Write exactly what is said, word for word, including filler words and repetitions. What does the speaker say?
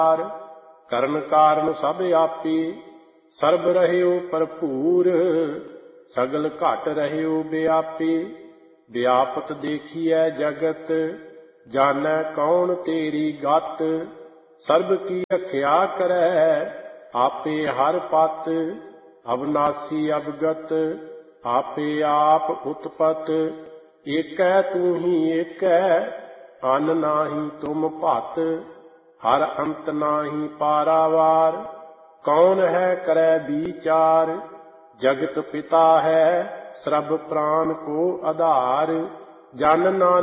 ਕਰਨ ਕਾਰਨ ਸਭ ਆਪੇ, ਸਰਬ ਰਹਿਓ ਭਰਪੂਰ। ਸਗਲ ਘਟ ਰਹਿਓ ਵਿਆਪੇ, ਵਿਆਪਤ ਦੇਖੀਐ ਜਗਤ। ਜਾਣੈ ਕੌਣ ਤੇਰੀ ਗਤ, ਸਰਬ ਕੀ ਰਖਿਆ ਕਰੈ। ਆਪੇ ਹਰ ਪਤ, ਅਬਨਾਸੀ ਅਵਗਤ। ਆਪੇ ਆਪ ਉਤਪਤ, ਏਕੈ ਤੂੰ ਹੀ ਏਕੈ। ਅਨ ਨਾਹੀ ਤੁਮ ਭਤ, ਹਰ ਅੰਤ ਨਾਹੀ ਪਾਰਾਵਾਰ। ਕੌਣ ਹੈ ਕਰੈ ਬੀਚਾਰ, ਜਗਤ ਪਿਤਾ ਹੈ ਸਰਬ ਪ੍ਰਾਨ ਕੋ ਆਧਾਰ। ਜਨ ਨਾਨਕ